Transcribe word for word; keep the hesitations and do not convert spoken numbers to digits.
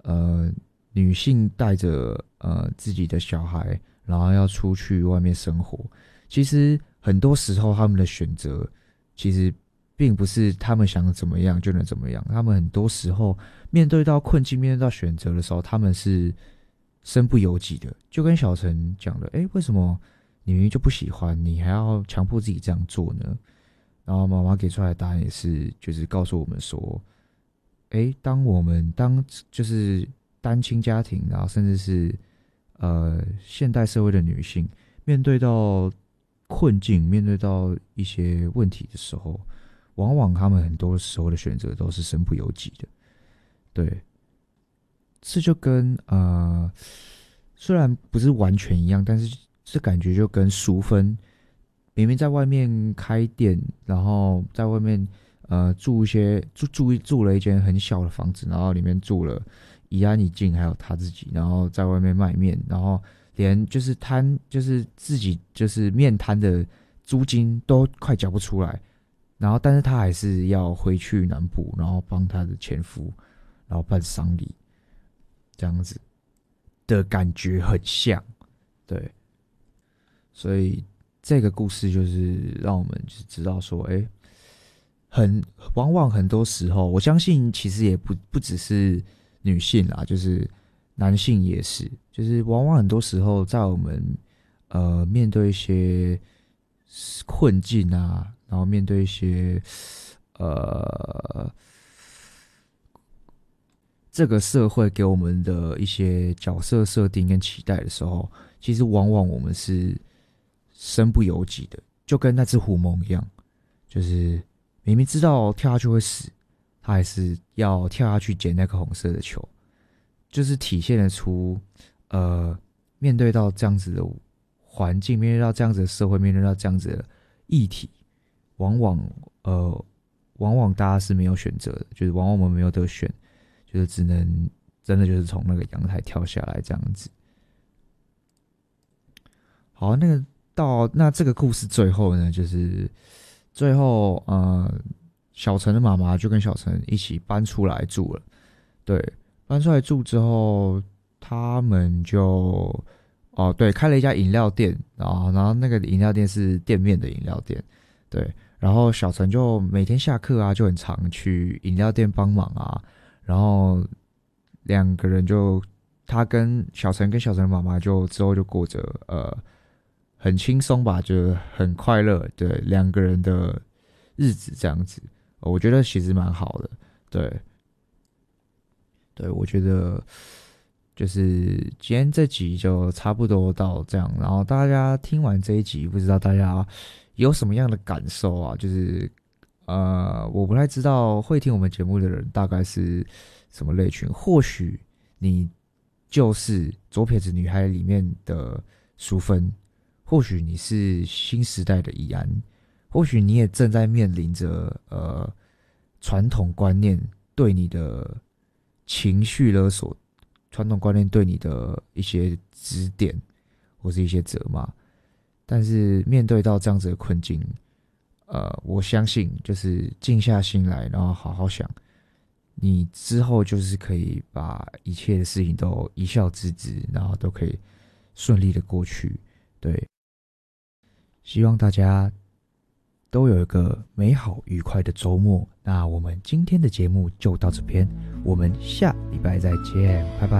呃女性带着呃自己的小孩，然后要出去外面生活。其实很多时候他们的选择，其实并不是他们想怎么样就能怎么样。他们很多时候面对到困境、面对到选择的时候，他们是身不由己的。就跟小陈讲的，哎，为什么你明明就不喜欢，你还要强迫自己这样做呢？然后妈妈给出来的答案也是，就是告诉我们说，哎，当我们当就是单亲家庭，然后甚至是呃现代社会的女性，面对到困境，面对到一些问题的时候，往往他们很多时候的选择都是身不由己的。对，这就跟呃，虽然不是完全一样，但是这感觉就跟淑芬明明在外面开店，然后在外面呃住一些住住住了一间很小的房子，然后里面住了怡安、怡静还有他自己，然后在外面卖面，然后连就是摊就是自己就是面摊的租金都快缴不出来，然后但是他还是要回去南部，然后帮他的前夫然后办丧礼，这样子的感觉很像。对，所以这个故事就是让我们就是知道说，哎，很往往很多时候，我相信其实也不不只是女性啦，就是男性也是，就是往往很多时候在我们呃面对一些困境啊，然后面对一些呃这个社会给我们的一些角色设定跟期待的时候，其实往往我们是身不由己的，就跟那只狐獴一样，就是明明知道跳下去会死，他还是要跳下去捡那个红色的球，就是体现得出，呃，面对到这样子的环境，面对到这样子的社会，面对到这样子的议题，往往呃，往往大家是没有选择的，就是往往我们没有得选。就是只能真的就是从那个阳台跳下来这样子。好，那个到那这个故事最后呢，就是最后呃，小陈的妈妈就跟小陈一起搬出来住了。对，搬出来住之后，他们就哦对，开了一家饮料店，然后然后那个饮料店是店面的饮料店，对，然后小陈就每天下课啊，就很常去饮料店帮忙啊。然后两个人就，他跟小陈跟小陈的妈妈就之后就过着呃很轻松吧，就很快乐对两个人的日子这样子，我觉得其实蛮好的，对对，我觉得就是今天这集就差不多到这样，然后大家听完这一集，不知道大家有什么样的感受啊？就是呃，我不太知道会听我们节目的人大概是什么类群。或许你就是左撇子女孩里面的淑芬，或许你是新时代的怡安，或许你也正在面临着呃传统观念对你的情绪勒索，传统观念对你的一些指点或是一些责骂。但是面对到这样子的困境，呃，我相信就是静下心来，然后好好想，你之后就是可以把一切的事情都一笑置之，然后都可以顺利的过去。对，希望大家都有一个美好愉快的周末。那我们今天的节目就到这边，我们下礼拜再见，拜拜。